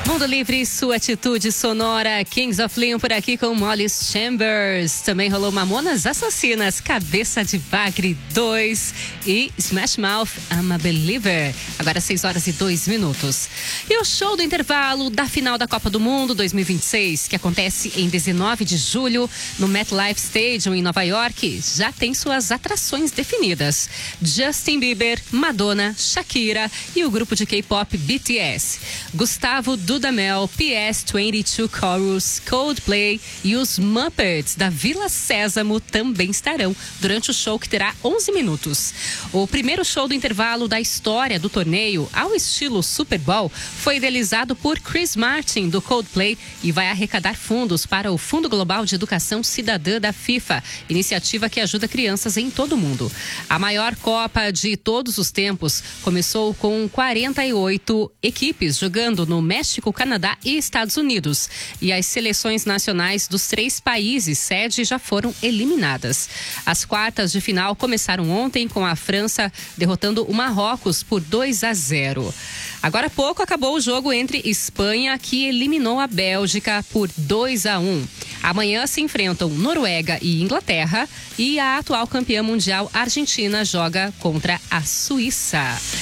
Mundo Livre, sua atitude sonora. Kings of Leon por aqui com Molly's Chambers. Também rolou Mamonas Assassinas, Cabeça de Bagre 2 e Smash Mouth, I'm a Believer. Agora 6h02. E o show do intervalo da final da Copa do Mundo 2026, que acontece em 19 de julho no MetLife Stadium em Nova York, já tem suas atrações definidas. Justin Bieber, Madonna, Shakira e o grupo de K-pop BTS. Gustavo Dudamel, PS22 Chorus, Coldplay e os Muppets da Vila Sésamo também estarão durante o show, que terá 11 minutos. O primeiro show do intervalo da história do torneio, ao estilo Super Bowl, foi idealizado por Chris Martin, do Coldplay, e vai arrecadar fundos para o Fundo Global de Educação Cidadã da FIFA, iniciativa que ajuda crianças em todo o mundo. A maior Copa de todos os tempos começou com 48 equipes jogando no México, Canadá e Estados Unidos. E as seleções nacionais dos 3 países sede já foram eliminadas. As quartas de final começaram ontem com a França derrotando o Marrocos por 2-0. Agora há pouco acabou o jogo entre Espanha, que eliminou a Bélgica por 2-1. Amanhã se enfrentam Noruega e Inglaterra, e a atual campeã mundial Argentina joga contra a Suíça.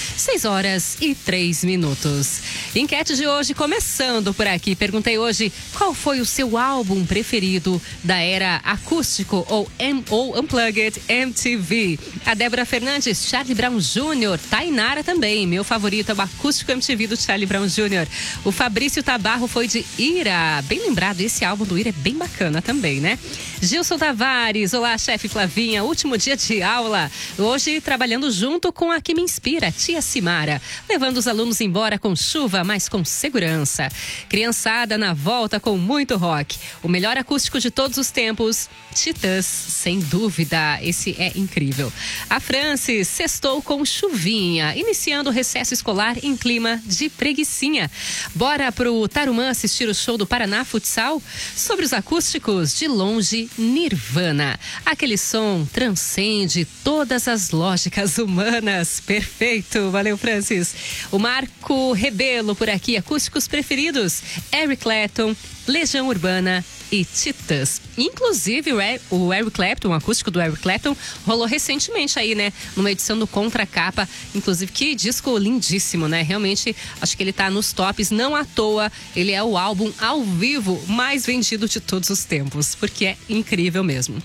6h03. Enquete de hoje começando por aqui. Perguntei hoje qual foi o seu álbum preferido da era acústico ou Unplugged MTV. A Débora Fernandes, Charlie Brown Jr., Tainara também. Meu favorito é o acústico MTV do Charlie Brown Jr. O Fabrício Tabarro foi de Ira. Bem lembrado, esse álbum do Ira é bem bacana também, né? Gilson Tavares, olá, chefe Flavinha, último dia de aula. Hoje trabalhando junto com a que me inspira, tia Simara, levando os alunos embora com chuva, mas com segurança. Criançada na volta com muito rock. O melhor acústico de todos os tempos, Titãs, sem dúvida. Esse é incrível. A Francis sextou com chuvinha, iniciando o recesso escolar em clima de preguicinha. Bora pro Tarumã assistir o show do Paraná Futsal? Sobre os acústicos, de longe, Nirvana. Aquele som transcende todas as lógicas humanas. Perfeito, valeu, Francis. O Marco Rebelo por aqui, acústicos preferidos, Eric Clapton, Legião Urbana e Titãs. Inclusive o Eric Clapton, o acústico do Eric Clapton, rolou recentemente aí, né? Numa edição do Contra Capa. Inclusive, que disco lindíssimo, né? Realmente, acho que ele tá nos tops, não à toa. Ele é o álbum ao vivo mais vendido de todos os tempos, porque é incrível mesmo.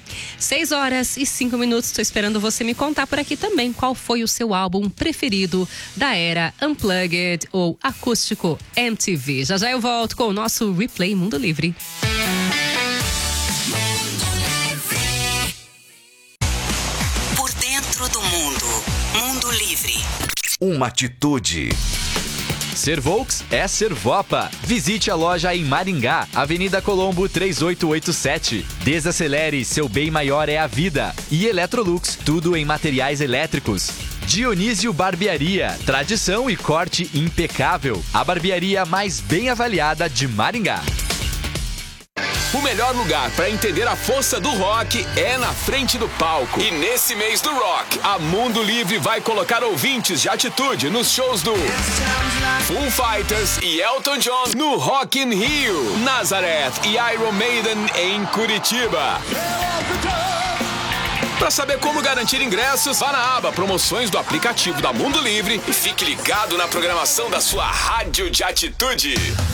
6h05. Tô esperando você me contar por aqui também qual foi o seu álbum preferido da era Unplugged ou acústico MTV. Já já eu volto com o nosso Replay Mundo Livre. Por dentro do mundo. Mundo Livre. Uma atitude. Ser Volks é ser Vopa. Visite a loja em Maringá, Avenida Colombo 3887. Desacelere, seu bem maior é a vida. E Electrolux, tudo em materiais elétricos. Dionísio Barbearia, tradição e corte impecável. A barbearia mais bem avaliada de Maringá. O melhor lugar para entender a força do rock é na frente do palco. E nesse mês do rock, a Mundo Livre vai colocar ouvintes de atitude nos shows do Foo Fighters e Elton John no Rock in Rio, Nazareth e Iron Maiden em Curitiba. Para saber como garantir ingressos, vá na aba Promoções do aplicativo da Mundo Livre e fique ligado na programação da sua rádio de atitude.